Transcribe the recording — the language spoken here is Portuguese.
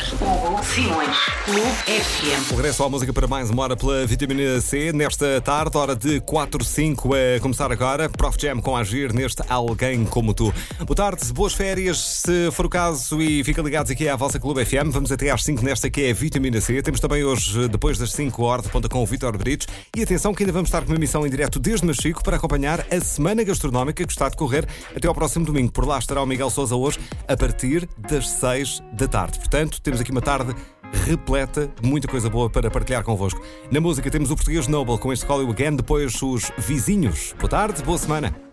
Hugo Simões, Clube FM. O regresso à música para mais uma hora pela Vitamina C. Nesta tarde, hora de 4-5, a começar agora. Prof Jam com a Agir neste Alguém Como Tu. Boa tarde, boas férias, se for o caso, e fica ligados aqui à vossa Clube FM. Vamos até às 5 nesta que é a Vitamina C. Temos também hoje, depois das 5 horas, de ponta com o Vítor Britos. E atenção que ainda vamos estar com uma emissão em direto desde Machico para acompanhar a Semana Gastronómica que está a decorrer até ao próximo domingo. Por lá estará o Miguel Sousa hoje a partir das 6 da tarde. Portanto, temos aqui uma tarde repleta de muita coisa boa para partilhar convosco. Na música temos o português Noble com este Call You Again, depois os Vizinhos. Boa tarde, boa semana.